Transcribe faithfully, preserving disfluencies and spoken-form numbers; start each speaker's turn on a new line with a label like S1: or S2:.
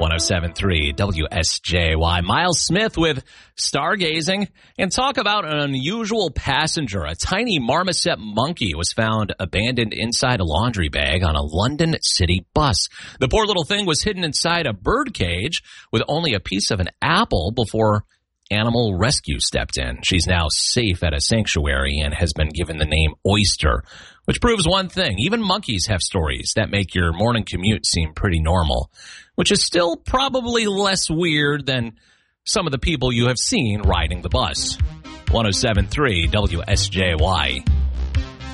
S1: one oh seven point three W S J Y. Miles Smith with Stargazing, and talk about an unusual passenger. A tiny marmoset monkey was found abandoned inside a laundry bag on a London city bus. The poor little thing was hidden inside a bird cage with only a piece of an apple before Animal Rescue stepped in. She's now safe at a sanctuary and has been given the name Oyster, which proves one thing. Even monkeys have stories that make your morning commute seem pretty normal, which is still probably less weird than some of the people you have seen riding the bus. one oh seven point three W S J Y.